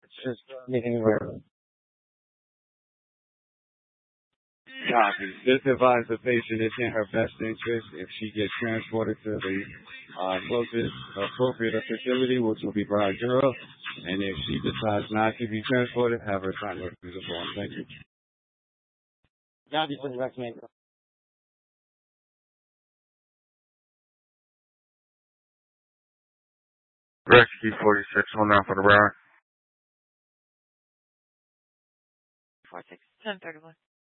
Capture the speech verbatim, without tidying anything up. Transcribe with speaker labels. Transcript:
Speaker 1: Just anywhere. Copy. This advise the patient it's in her best interest if she gets transported to the uh, closest appropriate facility, which will be Bride Girl. And if she decides not to be transported, have her sign the form. Thank you. Copy for the recommend.
Speaker 2: Rescue forty-six, one now for the Bride.
Speaker 3: four six seven thirty one.